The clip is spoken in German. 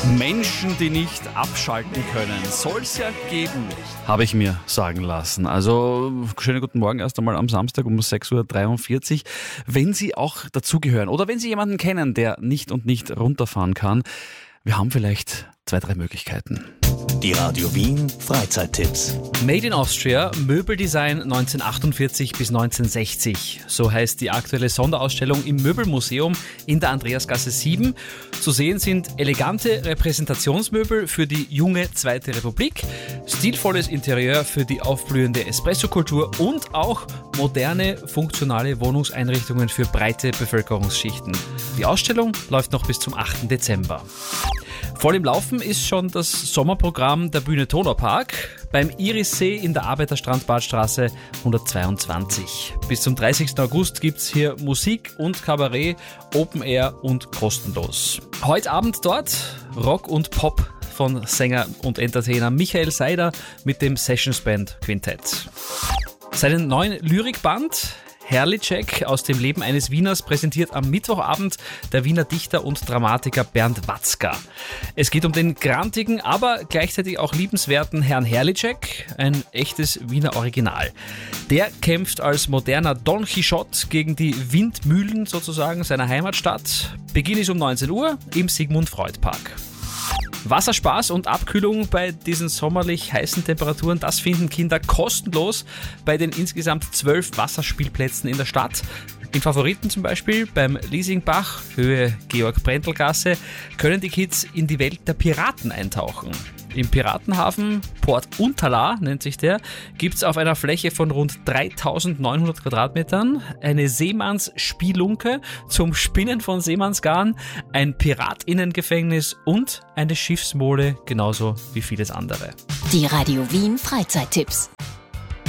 Menschen, die nicht abschalten können, soll es ja geben, habe ich mir sagen lassen. Also, schönen guten Morgen erst einmal am Samstag um 6.43 Uhr. Wenn Sie auch dazugehören oder wenn Sie jemanden kennen, der nicht runterfahren kann, wir haben vielleicht 2-3 Möglichkeiten. Die Radio Wien Freizeittipps. Made in Austria, Möbeldesign 1948 bis 1960. So heißt die aktuelle Sonderausstellung im Möbelmuseum in der Andreasgasse 7. Zu sehen sind elegante Repräsentationsmöbel für die junge Zweite Republik, stilvolles Interieur für die aufblühende Espresso-Kultur und auch moderne, funktionale Wohnungseinrichtungen für breite Bevölkerungsschichten. Die Ausstellung läuft noch bis zum 8. Dezember. Voll im Laufen ist schon das Sommerprogramm der Bühne Donaupark beim Irissee in der Arbeiterstrand-Badstraße 122. Bis zum 30. August gibt's hier Musik und Kabarett, Open Air und kostenlos. Heute Abend dort Rock und Pop von Sänger und Entertainer Michael Seider mit dem Sessionsband Quintett. Seinen neuen Lyrikband Herrlichek aus dem Leben eines Wieners präsentiert am Mittwochabend der Wiener Dichter und Dramatiker Bernd Watzka. Es geht um den grantigen, aber gleichzeitig auch liebenswerten Herrn Herrlichek, ein echtes Wiener Original. Der kämpft als moderner Don Quixote gegen die Windmühlen sozusagen seiner Heimatstadt. Beginn ist um 19 Uhr im Sigmund-Freud-Park. Wasserspaß und Abkühlung bei diesen sommerlich heißen Temperaturen, das finden Kinder kostenlos bei den insgesamt 12 Wasserspielplätzen in der Stadt. Im Favoriten zum Beispiel beim Liesingbach, Höhe Georg-Brendel-Gasse, können die Kids in die Welt der Piraten eintauchen. Im Piratenhafen, Port Unterla nennt sich der, gibt es auf einer Fläche von rund 3900 Quadratmetern eine Seemannsspielunke zum Spinnen von Seemannsgarn, ein Piratinnengefängnis und eine Schiffsmole, genauso wie vieles andere. Die Radio Wien Freizeittipps.